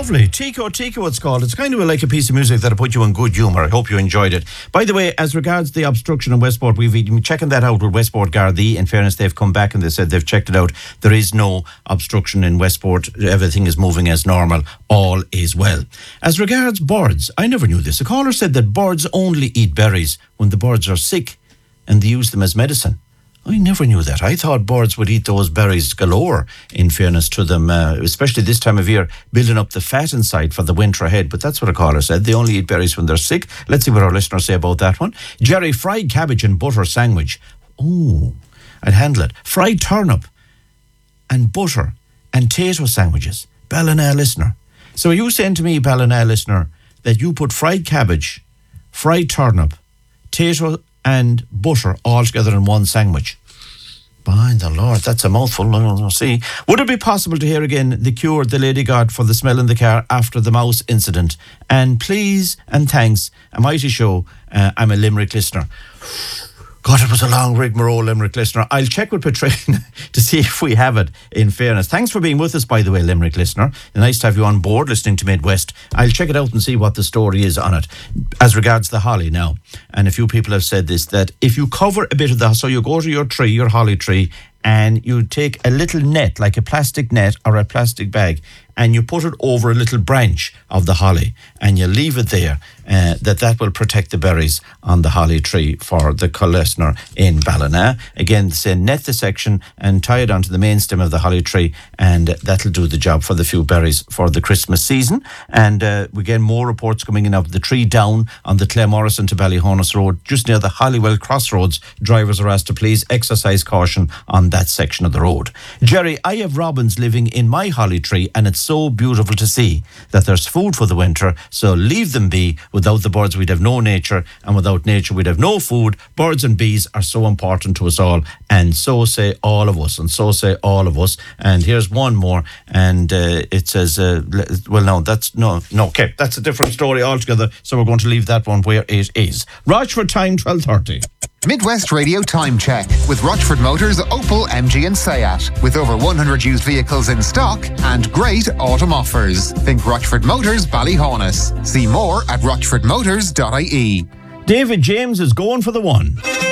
lovely. Tico it's called. It's kind of like a piece of music that'll put you in good humour. I hope you enjoyed it. By the way, as regards the obstruction in Westport, we've been checking that out with Westport Gardaí. In fairness, they've come back and they said they've checked it out. There is no obstruction in Westport. Everything is moving as normal. All is well. As regards birds, I never knew this. A caller said that birds only eat berries when the birds are sick and they use them as medicine. I never knew that. I thought birds would eat those berries galore, in fairness to them, especially this time of year, building up the fat inside for the winter ahead. But that's what a caller said. They only eat berries when they're sick. Let's see what our listeners say about that one. Jerry, fried cabbage and butter sandwich. Oh, I'd handle it. Fried turnip and butter and tato sandwiches. Ballina listener. So are you saying to me, Ballina listener, that you put fried cabbage, fried turnip, tato and butter all together in one sandwich? By the Lord, that's a mouthful. I don't see. Would it be possible to hear again The Cure, The Lady God for the Smell in the Car after the mouse incident? And please and thanks, a mighty show. I'm a Limerick listener. God, it was a long rigmarole, Limerick listener. I'll check with Patricia to see if we have it, in fairness. Thanks for being with us, by the way, Limerick listener. Nice to have you on board listening to Midwest. I'll check it out and see what the story is on it. As regards the holly now, and a few people have said this, that if you cover a bit of the... So you go to your tree, your holly tree, and you take a little net, like a plastic net or a plastic bag, and you put it over a little branch of the holly, and you leave it there, that will protect the berries on the holly tree for the listener in Ballina. Again, say net the section and tie it onto the main stem of the holly tree, and that'll do the job for the few berries for the Christmas season. And we get more reports coming in of the tree down on the Claremorrison to Ballyhonus Road, just near the Hollywell Crossroads. Drivers are asked to please exercise caution on that section of the road. Jerry, I have robins living in my holly tree, and it's so beautiful to see that there's food for the winter, so leave them be. Without the birds we'd have no nature, and without nature we'd have no food. Birds and bees are so important to us all, and so say all of us, and so say all of us. And here's one more, and it says okay, that's a different story altogether, so we're going to leave that one where it is. Rochford time, 12:30. Midwest Radio Time Check with Rochford Motors, Opel, MG and Seat. With over 100 used vehicles in stock and great autumn offers. Think Rochford Motors, Ballyhonus. See more at rochfordmotors.ie. David James is going for the one.